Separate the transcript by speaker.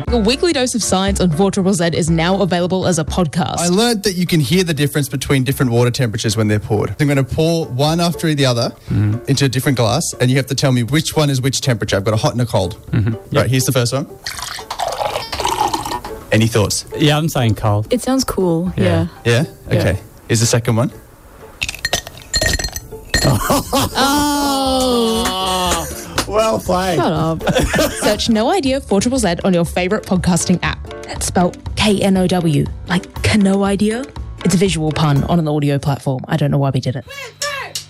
Speaker 1: A weekly dose of science on 4ZZZ is now available as a podcast.
Speaker 2: I learned that you can hear the difference between different water temperatures when they're poured. I'm going to pour one after the other into a different glass, and you have to tell me which one is which temperature. I've got a hot and a cold. Right, here's the first one. Any thoughts?
Speaker 3: Yeah, I'm saying cold.
Speaker 4: It sounds cool. Yeah.
Speaker 2: Yeah? Okay. Here's the second one. Well played.
Speaker 4: Shut up.
Speaker 1: Search No Idea 4ZZZ on your favourite podcasting app. That's spelled KNOW, like Kano Idea. It's a visual pun on an audio platform. I don't know why we did it.